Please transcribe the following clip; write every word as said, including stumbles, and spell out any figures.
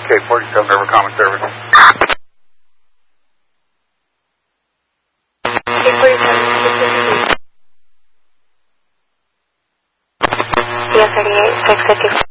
K forty-seven, River Common Service. K forty-seven, D F thirty-eight, six fifty-four.